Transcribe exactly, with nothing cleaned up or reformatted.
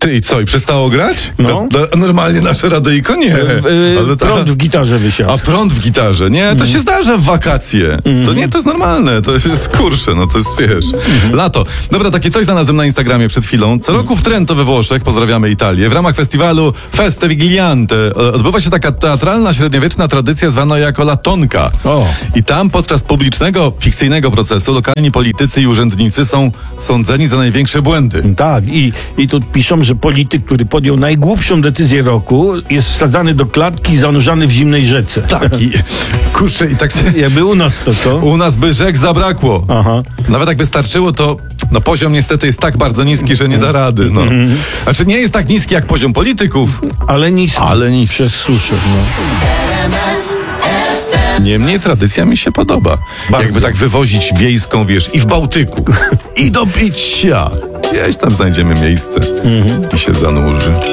Ty i co, i przestało grać? No. No, no, normalnie nasze radyjko nie. Yy, Ale ta- prąd w gitarze wysiadł. A prąd w gitarze? Nie, to się zdarza w wakacje. To nie, to jest normalne, to jest kurczę, no to jest, wiesz, lato. Dobra, takie coś znalazłem na Instagramie przed chwilą. Co roku w Trento we Włoszech, pozdrawiamy Italię, w ramach festiwalu Feste Vigiliante e, odbywa się taka teatralna, średniowieczna tradycja zwana jako latonka. O. I tam podczas publicznego, fikcyjnego procesu lokalni politycy i urzędnicy są sądzeni za największe błędy. Tak, i, i tu piszą, że polityk, który podjął najgłupszą decyzję roku, jest wsadzany do klatki i zanurzany w zimnej rzece. Tak, i kurczę, i tak się... Jakby u nas to co? U nas by rzek zabrakło. Aha. Nawet jakby starczyło, to no, poziom niestety jest tak bardzo niski, że nie da rady. No. Znaczy nie jest tak niski jak poziom polityków, Ale niski. ale niski. Przez suszę, no. Niemniej tradycja mi się podoba. Bardzo. Jakby tak wywozić wiejską, wiesz, i w Bałtyku, i do picia. Gdzieś tam znajdziemy miejsce i się zanurzy.